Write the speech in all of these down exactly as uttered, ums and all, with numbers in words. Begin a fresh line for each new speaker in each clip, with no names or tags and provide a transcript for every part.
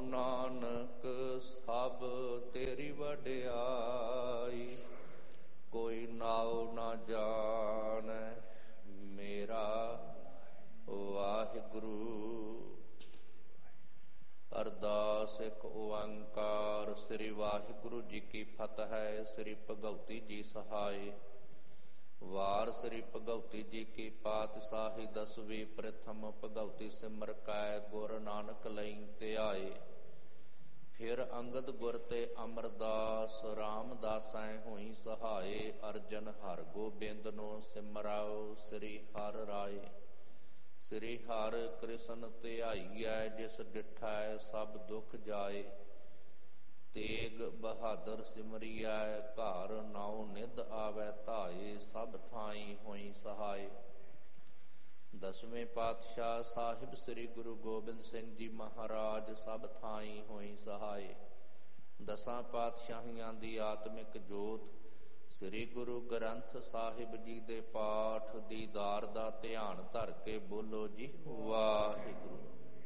ਨਾਨਕ ਸਭ ਤੇਰੀ ਵਡਿਆਈ, ਕੋਈ ਨਾਉ ਨਾ ਜਾਣੈ ਮੇਰਾ ਵਾਹਿਗੁਰੂ। ਅਰਦਾਸ ਇੱਕ ਓੰਕਾਰ। ਸ੍ਰੀ ਵਾਹਿਗੁਰੂ ਜੀ ਕੀ ਫਤਿਹ ਹੈ। ਸ੍ਰੀ ਭਗਉਤੀ ਜੀ ਸਹਾਏ। ਵਾਰ ਸ੍ਰੀ ਭਗਉਤੀ ਜੀ ਕੀ ਪਾਤਸ਼ਾਹੀ ਦਸਵੀਂ। ਪ੍ਰਥਮ ਭਗਉਤੀ ਸਿਮਰ ਕੈ ਗੁਰ ਨਾਨਕ ਲਈ ਧਿਆਏ। ਫਿਰ ਅੰਗਦ ਗੁਰ ਤੇ ਅਮਰਦਾਸ, ਰਾਮਦਾਸੈ ਹੋਈ ਸਹਾਏ। ਅਰਜਨ ਹਰਿ ਗੋਬਿੰਦ ਨੂੰ ਸਿਮਰਾਓ ਸ੍ਰੀ ਹਰਿ ਰਾਏ। ਸ੍ਰੀ ਹਰਿ ਕ੍ਰਿਸ਼ਨ ਧਿਆਈਐ, ਜਿਸ ਡਿਠੈ ਸਭ ਦੁਖ ਜਾਏ। ਤੇਗ ਬਹਾਦਰ ਸਿਮਰਿਐ, ਘਰ ਨਾਉ ਨਿਧ ਆਵੈ ਧਾਏ। ਸਭ ਥਾਈ ਹੋਈ ਸਹਾਏ। ਦਸਵੇਂ ਪਾਤਸ਼ਾਹ ਸਾਹਿਬ ਸ੍ਰੀ ਗੁਰੂ ਗੋਬਿੰਦ ਸਿੰਘ ਜੀ ਮਹਾਰਾਜ ਸਭ ਥਾਈ ਹੋਈ ਸਹਾਏ। ਦਸਾਂ ਪਾਤਸ਼ਾਹੀਆਂ ਦੀ ਆਤਮਿਕ ਜੋਤ ਸ੍ਰੀ ਗੁਰੂ ਗ੍ਰੰਥ ਸਾਹਿਬ ਜੀ ਦੇ ਪਾਠ ਦੀਦਾਰ ਦਾ ਧਿਆਨ ਧਰ ਕੇ ਬੋਲੋ ਜੀ ਵਾਹਿਗੁਰੂ।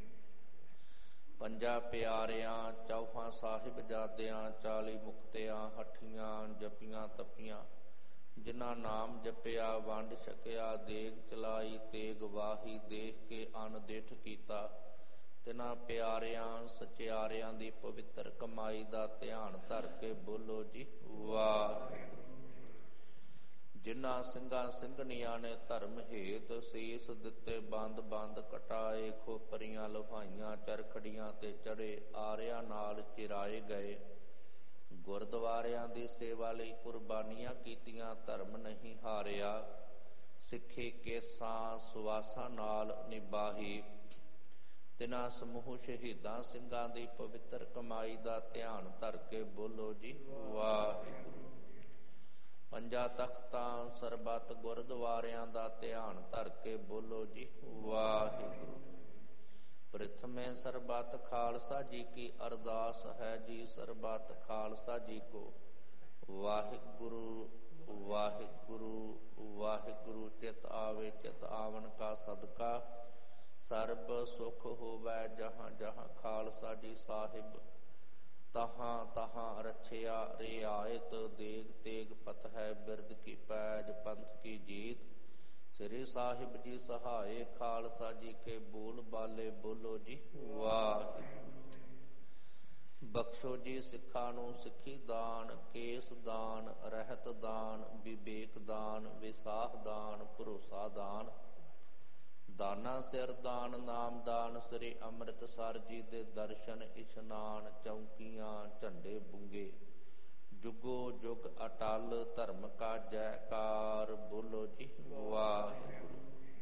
ਪੰਜਾਂ ਪਿਆਰਿਆਂ, ਚੌਹਾਂ ਸਾਹਿਬਜ਼ਾਦਿਆਂ, ਚਾਲੀ ਮੁਕਤਿਆਂ, ਹੱਠੀਆਂ ਜਪੀਆਂ ਤਪੀਆਂ, ਜਿਨ੍ਹਾਂ ਨਾਮ ਜਪਿਆ ਵੰਡ ਛਕਿਆ, ਦੇਗ ਚਲਾਈ ਤੇਗ ਵਾਹੀ, ਦੇਖ ਕੇ ਅਨਦੇਠ ਕੀਤਾ, ਤਿਨਾਂ ਪਿਆਰਿਆਂ ਸਚਿਆਰਿਆਂ ਦੀ ਪਵਿੱਤਰ ਕਮਾਈ ਦਾ ਧਿਆਨ ਧਰ ਕੇ ਬੋਲੋ ਜੀ ਵਾਹਿਗੁਰੂ। ਜਿਨ੍ਹਾਂ ਸਿੰਘਾਂ ਸਿੰਘਣੀਆਂ ਨੇ ਧਰਮ ਹੇਤ ਸੀਸ ਦਿੱਤੇ, ਬੰਦ ਬੰਦ ਕਟਾਏ, ਖੋਪਰੀਆਂ ਲੁਹਾਈਆਂ, ਚਰਖੜੀਆਂ ਤੇ ਚੜੇ, ਆਰਿਆਂ ਨਾਲ ਚਿਰਾਏ ਗਏ, ਗੁਰਦੁਆਰਿਆਂ ਦੀ ਸੇਵਾ ਲਈ ਕੁਰਬਾਨੀਆਂ ਕੀਤੀਆਂ, ਧਰਮ ਨਹੀਂ ਹਾਰਿਆ, ਸਿੱਖੀ ਕੇਸਾਂ ਸੁਆਸਾਂ ਨਾਲ ਨਿਭਾਹੀ, ਤਿਨਾਂ ਸਮੂਹ ਸ਼ਹੀਦਾਂ ਸਿੰਘਾਂ ਦੀ ਪਵਿੱਤਰ ਕਮਾਈ ਦਾ ਧਿਆਨ ਧਰ ਕੇ ਬੋਲੋ ਜੀ ਵਾਹਿਗੁਰੂ। ਪੰਜਾਂ ਤਖਤਾਂ ਸਰਬੱਤ ਗੁਰਦੁਆਰਿਆਂ ਦਾ ਧਿਆਨ ਧਰ ਕੇ ਬੋਲੋ ਜੀ ਵਾਹਿਗੁਰੂ। ਪ੍ਰਥਮੇ ਸਰਬੱਤ ਖਾਲਸਾ ਜੀ ਕੀ ਅਰਦਾਸ ਹੈ ਜੀ, ਸਰਬੱਤ ਖਾਲਸਾ ਜੀ ਕੋ ਵਾਹਿਗੁਰੂ ਵਾਹਿਗੁਰੂ ਵਾਹਿਗੁਰੂ। ਚਿਤ ਆਵੇ ਚਿਤ ਆਵਨ ਕਾ ਸਦਕਾ, ਸਰਬ ਸੁਖ ਹੋਵੈ ਜਹਾਂ ਜਹਾਂ ਖਾਲਸਾ ਜੀ ਸਾਹਿਬ। ਤਹਾਂ ਤਹਾਂ ਰਛਿਆ ਰਿਆਇਤ, ਦੇਗ ਤੇਗ ਪਤ ਹੈ ਬਿਰਦ ਕੀ ਪੈਜ, ਪੰਥ ਕੀ ਜੀਤ। ਸ੍ਰੀ ਸਾਹਿਬ ਜੀ ਸਹਾਏ, ਖਾਲਸਾ ਜੀ ਕੇ ਬੋਲ ਬਾਲੇ ਬੋਲੋ ਜੀ ਵਾਹਿਗੁਰੂ। ਬਖਸ਼ੋ ਜੀ ਸਿੱਖਾਂ ਨੂੰ ਸਿੱਖੀ ਦਾਨ, ਕੇਸ ਦਾਨ, ਰਹਿਤ ਦਾਨ, ਵਿਵੇਕ ਦਾਨ, ਵਿਸਾਖ ਦਾਨ, ਭਰੋਸਾ ਦਾਨ, ਦਾਨਾ ਸਿਰ ਦਾਨ, ਨਾਮ ਦਾਨ। ਸ੍ਰੀ ਅੰਮ੍ਰਿਤਸਰ ਜੀ ਦੇ ਦਰਸ਼ਨ ਇਸ਼ਨਾਨ, ਚੌਂਕੀਆਂ ਝੰਡੇ ਬੁੰਗੇ, ਜੁਗੋ ਜੁਗ ਅਟਲ, ਧਰਮ ਕਾ ਜੈਕਾਰ ਬੋਲੋ ਜੀ ਵਾਹਿਗੁਰੂ।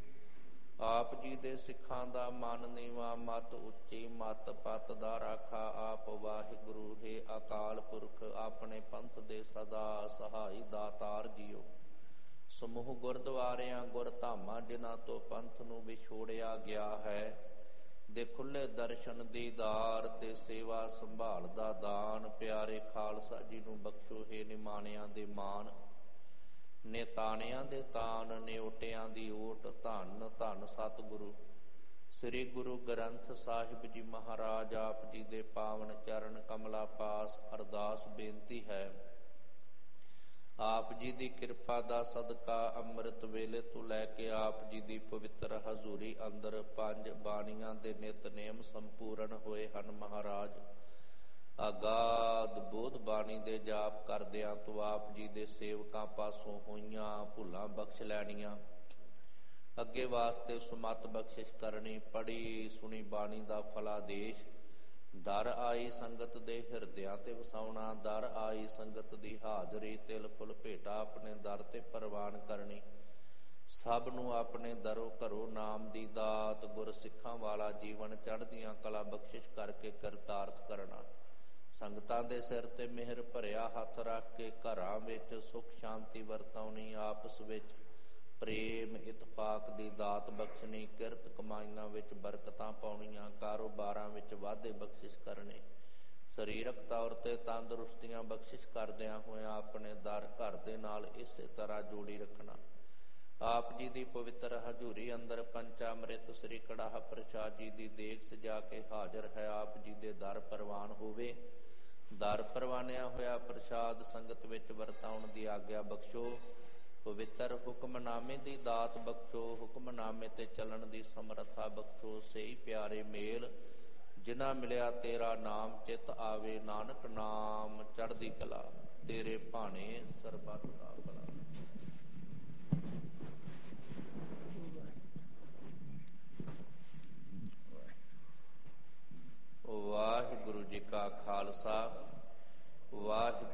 ਆਪ ਜੀ ਦੇ ਸਿੱਖਾਂ ਦਾ ਮਨ ਨੀਵਾਂ, ਮਤ ਉੱਚੀ, ਮਤ ਪਤ ਦਾ ਰਾਖਾ ਆਪ ਵਾਹਿਗੁਰੂ। ਹੈ ਅਕਾਲ ਪੁਰਖ ਆਪਣੇ ਪੰਥ ਦੇ ਸਦਾ ਸਹਾਈ ਦਾਤਾਰ ਜੀਓ। ਸਮੂਹ ਗੁਰਦੁਆਰਿਆਂ ਗੁਰਧਾਮਾਂ ਜਿਨ੍ਹਾਂ ਤੋਂ ਪੰਥ ਨੂੰ ਵਿਛੋੜਿਆ ਗਿਆ ਹੈ, ਦੇ ਖੁੱਲੇ ਦਰਸ਼ਨ ਦੀਦਾਰ ਤੇ ਸੇਵਾ ਸੰਭਾਲ ਦਾ ਦਾਨ, ਪਿਆਰੇ ਖਾਲਸਾ ਜੀ ਨੂੰ ਬਖਸ਼ੋ। ਹੈ ਨਿਮਾਣਿਆਂ ਦੇ ਮਾਣ, ਨੇ ਤਾਣਿਆਂ ਦੇ ਤਾਨ, ਨਿਓਟਿਆਂ ਦੀ ਓਟ, ਧੰਨ ਧੰਨ ਸਤਿਗੁਰੂ ਸ੍ਰੀ ਗੁਰੂ ਗ੍ਰੰਥ ਸਾਹਿਬ ਜੀ ਮਹਾਰਾਜ। ਆਪ ਜੀ ਦੇ ਪਾਵਨ ਚਰਨ ਕਮਲਾ ਪਾਸ ਅਰਦਾਸ ਬੇਨਤੀ ਹੈ, ਆਪ ਜੀ ਦੀ ਕਿਰਪਾ ਦਾ ਸਦਕਾ ਅੰਮ੍ਰਿਤ ਵੇਲੇ ਤੋਂ ਲੈ ਕੇ ਆਪ ਜੀ ਦੀ ਪਵਿੱਤਰ ਹਜ਼ੂਰੀ ਅੰਦਰ ਪੰਜ ਬਾਣੀਆਂ ਦੇ ਨਿਤਨੇਮ ਸੰਪੂਰਨ ਹੋਏ ਹਨ ਮਹਾਰਾਜ। ਅਗਾਧ ਬੋਧ ਬਾਣੀ ਦੇ ਜਾਪ ਕਰਦਿਆਂ ਤੋਂ ਆਪ ਜੀ ਦੇ ਸੇਵਕਾਂ ਪਾਸੋਂ ਹੋਈਆਂ ਭੁੱਲਾਂ ਬਖਸ਼ ਲੈਣੀਆਂ, ਅੱਗੇ ਵਾਸਤੇ ਸੁਮਤ ਬਖਸ਼ਿਸ਼ ਕਰਨੀ। ਪੜੀ ਸੁਣੀ ਬਾਣੀ ਦਾ ਫਲਾਦੇਸ਼, ਦਰ ਆਈ ਸੰਗਤ ਦੇ ਹਿਰਦਿਆਂ ਤੇ ਵਸਾਉਣਾ, ਦਰ ਆਈ ਸੰਗਤ ਦੀ ਹਾਜ਼ਰੀ, ਤਿਲ ਫੁੱਲ ਭੇਟਾ ਆਪਣੇ ਦਰ ਤੇ ਪ੍ਰਵਾਨ ਕਰਨੀ। ਸਭ ਨੂੰ ਆਪਣੇ ਦਰੋਂ ਘਰੋਂ ਨਾਮ ਦੀ ਦਾਤ, ਗੁਰ ਸਿੱਖਾਂ ਵਾਲਾ ਜੀਵਨ ਚੜ੍ਹਦੀਆਂ ਕਲਾ ਬਖਸ਼ਿਸ਼ ਕਰਕੇ ਕਰਤਾਰਥ ਕਰਨਾ। ਸੰਗਤਾਂ ਦੇ ਸਿਰ ਤੇ ਮਿਹਰ ਭਰਿਆ ਹੱਥ ਰੱਖ ਕੇ ਘਰਾਂ ਵਿੱਚ ਸੁਖ ਸ਼ਾਂਤੀ ਵਰਤਾਉਣੀ, ਆਪਸ ਵਿੱਚ ਪ੍ਰੇਮ ਇਤਫਾਕ ਦੀ ਦਾਤ ਬਖਸ਼ਣੀ, ਕਿਰਤ ਕਮਾਈਆਂ ਵਿੱਚ ਬਰਕਤਾਂ ਪਾਉਣੀਆਂ, ਕਾਰੋਬਾਰਾਂ ਵਿੱਚ ਵਾਧੇ ਬਖਸ਼ਿਸ਼ ਕਰਨੇ, ਸਰੀਰਕ ਤੌਰ ਤੇ ਤੰਦਰੁਸਤੀਆਂ ਬਖਸ਼ਿਸ਼ ਕਰਦਿਆਂ ਹੋਇਆਂ ਆਪਣੇ ਦਰ ਘਰ ਦੇ ਨਾਲ ਇਸੇ ਤਰ੍ਹਾਂ ਜੋੜੀ ਰੱਖਣਾ। ਆਪ ਜੀ ਦੀ ਪਵਿੱਤਰ ਹਜ਼ੂਰੀ ਅੰਦਰ ਪੰਚਾਮ੍ਰਿਤ ਸ੍ਰੀ ਕੜਾਹ ਪ੍ਰਸ਼ਾਦ ਜੀ ਦੀ ਦੇਗ ਸਜਾ ਕੇ ਹਾਜ਼ਰ ਹੈ। ਆਪ ਜੀ ਦੇ ਦਰ ਪ੍ਰਵਾਨ ਹੋਵੇ। ਦਰ ਪ੍ਰਵਾਨਿਆ ਹੋਇਆ ਪ੍ਰਸ਼ਾਦ ਸੰਗਤ ਵਿੱਚ ਵਰਤਾਉਣ ਦੀ ਆਗਿਆ ਬਖਸ਼ੋ। ਪਵਿੱਤਰ ਹੁਕਮਨਾਮੇ ਦੀ ਦਾਤ ਬਖਸ਼ੋ। ਹੁਕਮਨਾਮੇ ਤੇ ਚੱਲਣ ਦੀ ਸਮਰੱਥਾ ਬਖਸ਼ੋ। ਸਹੀ ਪਿਆਰੇ ਮੇਲ ਜਿਨ੍ਹਾਂ ਮਿਲਿਆ ਤੇਰਾ ਨਾਮ ਚਿਤ ਆਵੇ। ਨਾਨਕ ਨਾਮ ਚੜ੍ਹਦੀ ਕਲਾ ਤੇਰੇ ਭਾਣੇ ਸਰਬੱਤ ਦਾ ਭਲਾ। ਵਾਹਿਗੁਰੂ ਜੀ ਕਾ ਖਾਲਸਾ ਵਾਹਿਗੁਰੂ